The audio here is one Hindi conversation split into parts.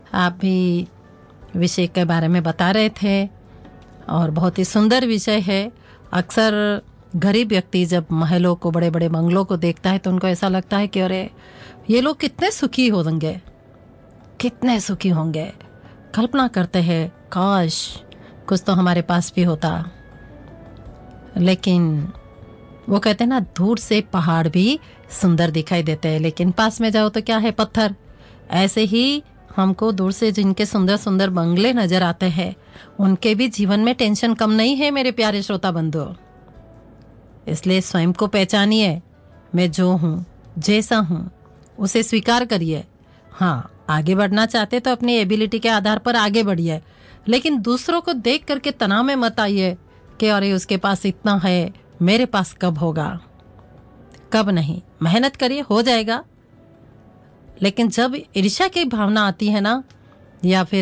आप भी विषय के बारे में बता रहे थे और बहुत ही सुंदर विषय है। अक्सर गरीब व्यक्ति जब महलों को, बड़े बड़े बंगलों को देखता है तो उनको ऐसा लगता है कि अरे ये लोग कितने सुखी होंगे, कितने सुखी होंगे। कल्पना करते हैं काश कुछ तो हमारे पास भी होता। लेकिन वो कहते हैं ना, दूर से पहाड़ भी सुंदर दिखाई देते हैं लेकिन पास में जाओ तो क्या है, पत्थर। ऐसे ही हमको दूर से जिनके सुंदर सुंदर बंगले नजर आते हैं उनके भी जीवन में टेंशन कम नहीं है मेरे प्यारे श्रोता बंधु। इसलिए स्वयं को पहचानिए, मैं जो हूँ, जैसा हूँ उसे स्वीकार करिए। हाँ, आगे बढ़ना चाहते तो अपनी एबिलिटी के आधार पर आगे बढ़िए, लेकिन दूसरों को देख करके तनाव में मत आइए कि अरे उसके पास इतना है, मेरे पास कब होगा। कब नहीं, मेहनत करिए, हो जाएगा। लेकिन जब ईर्ष्या की भावना आती है ना, या फिर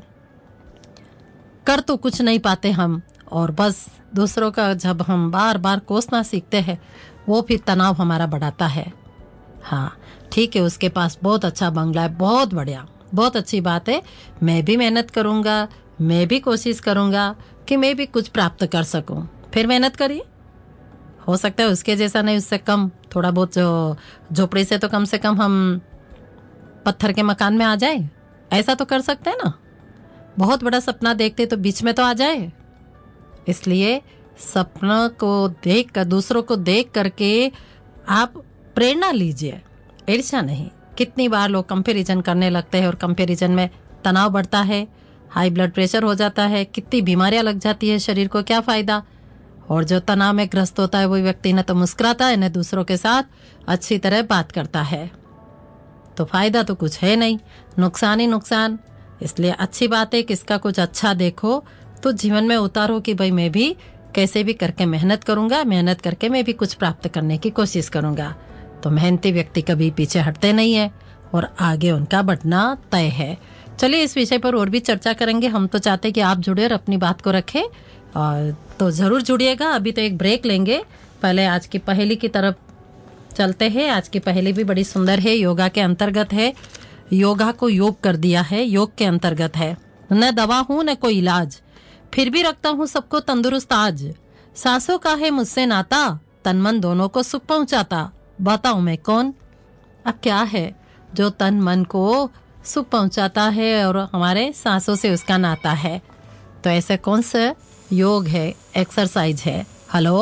कर तो कुछ नहीं पाते हम और बस दूसरों का जब हम बार बार कोसना सीखते हैं, वो फिर तनाव हमारा बढ़ाता है। हाँ ठीक है, उसके पास बहुत अच्छा बंगला है, बहुत बढ़िया, बहुत अच्छी बात है। मैं भी मेहनत करूँगा, मैं भी कोशिश करूँगा कि मैं भी कुछ प्राप्त कर सकूँ। फिर मेहनत करिए, हो सकता है उसके जैसा नहीं, उससे कम, थोड़ा बहुत, जो झोपड़ी से तो कम से कम हम पत्थर के मकान में आ जाए, ऐसा तो कर सकते हैं ना। बहुत बड़ा सपना देखते तो बीच में तो आ जाए। इसलिए सपना को देख कर, दूसरों को देख करके आप प्रेरणा लीजिए, ईर्ष्या नहीं। कितनी बार लोग कंपैरिजन करने लगते हैं और कंपैरिजन में तनाव बढ़ता है, हाई ब्लड प्रेशर हो जाता है, कितनी बीमारियां लग जाती है शरीर को, क्या फायदा। और जो तनाव में ग्रस्त होता है वही व्यक्ति न तो मुस्कुराता है न दूसरों के साथ अच्छी तरह बात करता है, तो फायदा तो कुछ है नहीं, नुकसान ही नुकसान। इसलिए अच्छी बात है कि इसका कुछ अच्छा देखो तो जीवन में उतारो कि भाई मैं भी कैसे भी करके मेहनत करूंगा, मेहनत करके मैं भी कुछ प्राप्त करने की कोशिश करूंगा। तो मेहनती व्यक्ति कभी पीछे हटते नहीं है और आगे उनका बढ़ना तय है। चलिए इस विषय पर और भी चर्चा करेंगे। हम तो चाहते हैं कि आप जुड़े और अपनी बात को रखें, और तो जरूर जुड़िएगा। अभी तो एक ब्रेक लेंगे, पहले आज की पहेली की तरफ चलते हैं। आज की पहेली भी बड़ी सुंदर है, योगा के अंतर्गत है। योगा को योग कर दिया है, योग के अंतर्गत है। न दवा हूँ न कोई इलाज, फिर भी रखता हूँ सबको तंदुरुस्त आज। सांसों का है मुझसे नाता, तन मन दोनों को सुख पहुंचाता। बताऊं मैं कौन? अब क्या है जो तन मन को सुख पहुंचाता है और हमारे सांसों से उसका नाता है? तो ऐसे कौन सा योग है, एक्सरसाइज है? हेलो,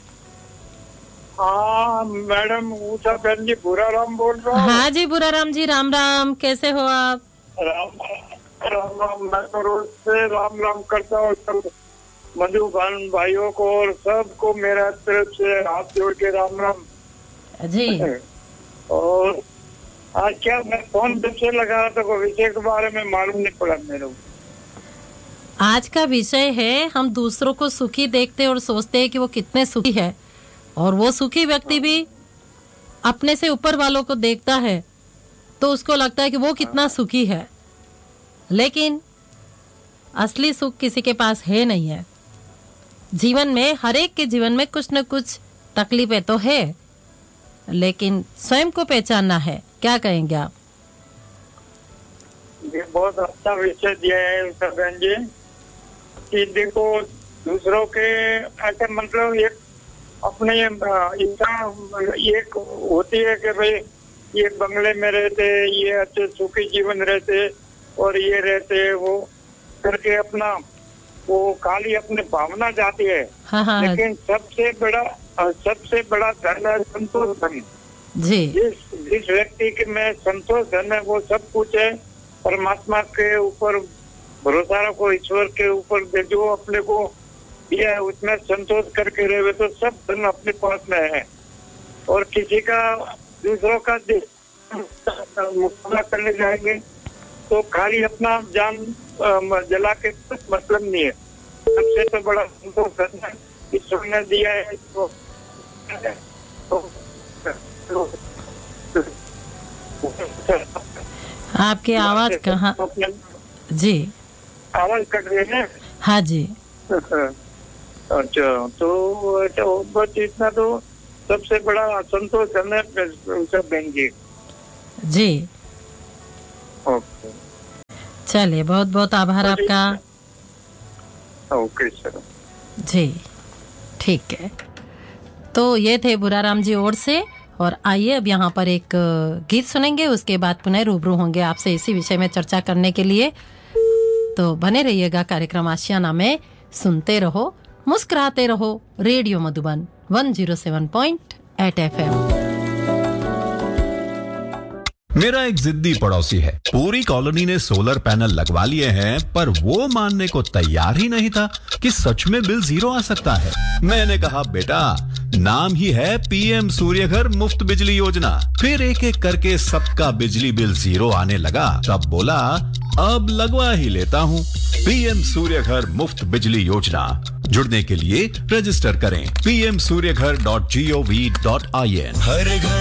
हाँ मैडम, ऊषा बहन जी, बुरा राम बोल रहा हूँ। हाँ जी बुरा राम जी, राम राम, कैसे हो आप? राम राम राम। मैं तो रोज से राम राम करता हूँ सब मधुबन भाइयों को और सबको मेरा तरफ से हाथ जोड़ के राम राम जी। और आज क्या मैं फोन जब से लगा रहा था, कोई विषय के बारे में मालूम नहीं पड़ा मेरे को। आज का विषय है, हम दूसरों को सुखी देखते और सोचते हैं कि वो कितने सुखी है, और वो सुखी व्यक्ति भी अपने से ऊपर वालों को देखता है तो उसको लगता है कि वो कितना सुखी है। लेकिन असली सुख किसी के पास है नहीं है। जीवन में, हर एक के जीवन में कुछ न कुछ तकलीफें तो है, लेकिन स्वयं को पहचानना है। क्या कहेंगे आप? ये बहुत अच्छा विषय दिया है ऊषा बहन जी कि देखो दूसरों के ऐसे, मतलब एक अपने इच्छा एक होती है कि भाई ये बंगले में रहते, ये अच्छे सुखी जीवन रहते और ये रहते, वो करके अपना वो खाली अपनी भावना जाती है। हाँ, लेकिन सबसे बड़ा धन है संतोष धन जी। जिस व्यक्ति के में संतोष धन है वो सब कुछ है। परमात्मा के ऊपर भरोसा रखो, ईश्वर के ऊपर जो अपने को दिया है उसमें संतोष करके रहे तो सब धन अपने पास में है। और किसी का दूसरों का मुकाबला करने जाएंगे तो खाली अपना जान जला के कुछ मतलब नहीं है। सबसे तो बड़ा संतोष धन है ईश्वर ने दिया है। आपकी आवाज कहाँ? जी, आवाज कट रही है। हाँ जी। अच्छा, तो बस इतना तो सबसे बड़ा संतोष धन है बहन जी। जी, ओके। चलिए, बहुत बहुत आभार आपका। Okay sir. जी ठीक है। तो ये थे बुराराम जी ओर से। और आइए अब यहाँ पर एक गीत सुनेंगे, उसके बाद पुनः रूबरू होंगे आपसे इसी विषय में चर्चा करने के लिए। तो बने रहिएगा कार्यक्रम आशियाना में। सुनते रहो, मुस्कुराते रहो। Radio Madhuban 107.8 FM। मेरा एक जिद्दी पड़ोसी है, पूरी कॉलोनी ने सोलर पैनल लगवा लिए हैं, पर वो मानने को तैयार ही नहीं था कि सच में बिल जीरो आ सकता है। मैंने कहा बेटा, नाम ही है पीएम सूर्यघर मुफ्त बिजली योजना। फिर एक एक करके सबका बिजली बिल जीरो आने लगा। तब बोला अब लगवा ही लेता हूँ। पीएम सूर्यघर मुफ्त बिजली योजना। जुड़ने के लिए रजिस्टर करें pmsuryaghar.gov.in। हर घर